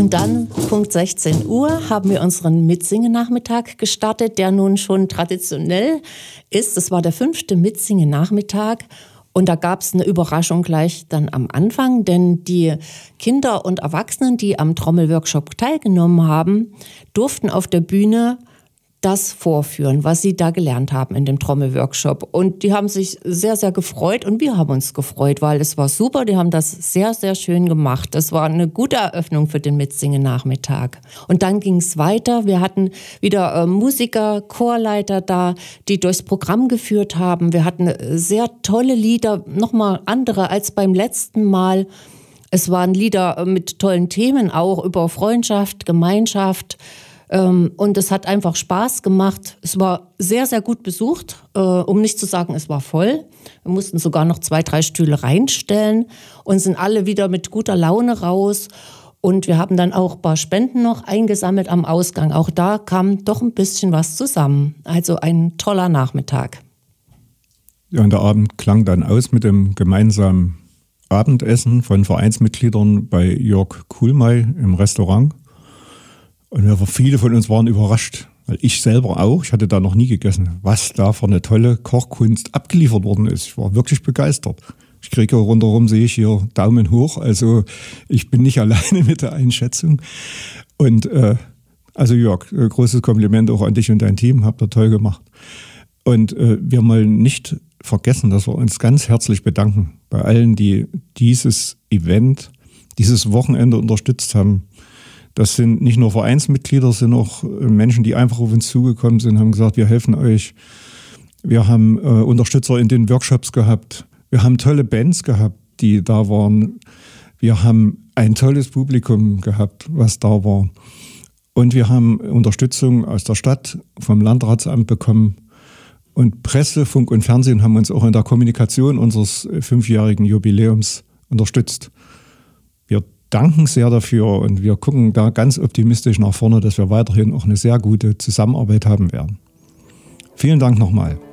Und dann, Punkt 16 Uhr, haben wir unseren Mitsingen-Nachmittag gestartet, der nun schon traditionell ist. Das war der 5. Mitsingen-Nachmittag. Und da gab es eine Überraschung gleich dann am Anfang, denn die Kinder und Erwachsenen, die am Trommelworkshop teilgenommen haben, durften auf der Bühne das vorführen, was sie da gelernt haben in dem Trommelworkshop. Und die haben sich sehr, sehr gefreut und wir haben uns gefreut, weil es war super. Die haben das sehr, sehr schön gemacht. Das war eine gute Eröffnung für den Mitsingen-Nachmittag. Und dann ging es weiter. Wir hatten wieder Musiker, Chorleiter da, die durchs Programm geführt haben. Wir hatten sehr tolle Lieder, nochmal andere als beim letzten Mal. Es waren Lieder mit tollen Themen, auch über Freundschaft, Gemeinschaft. Und es hat einfach Spaß gemacht. Es war sehr, sehr gut besucht, um nicht zu sagen, es war voll. Wir mussten sogar noch 2, 3 Stühle reinstellen und sind alle wieder mit guter Laune raus. Und wir haben dann auch ein paar Spenden noch eingesammelt am Ausgang. Auch da kam doch ein bisschen was zusammen. Also ein toller Nachmittag. Ja, und der Abend klang dann aus mit dem gemeinsamen Abendessen von Vereinsmitgliedern bei Jörg Kuhlmey im Restaurant. Und viele von uns waren überrascht, weil ich selber auch, ich hatte da noch nie gegessen, was da für eine tolle Kochkunst abgeliefert worden ist. Ich war wirklich begeistert. Ich kriege rundherum, sehe ich hier Daumen hoch, also ich bin nicht alleine mit der Einschätzung. Und also Jörg, großes Kompliment auch an dich und dein Team, habt ihr toll gemacht. Und wir wollen nicht vergessen, dass wir uns ganz herzlich bedanken bei allen, die dieses Event, dieses Wochenende unterstützt haben. Das sind nicht nur Vereinsmitglieder, es sind auch Menschen, die einfach auf uns zugekommen sind, haben gesagt, wir helfen euch. Wir haben Unterstützer in den Workshops gehabt. Wir haben tolle Bands gehabt, die da waren. Wir haben ein tolles Publikum gehabt, was da war. Und wir haben Unterstützung aus der Stadt, vom Landratsamt bekommen. Und Presse, Funk und Fernsehen haben uns auch in der Kommunikation unseres 5-jährigen Jubiläums unterstützt. Wir danken sehr dafür und wir gucken da ganz optimistisch nach vorne, dass wir weiterhin auch eine sehr gute Zusammenarbeit haben werden. Vielen Dank nochmal.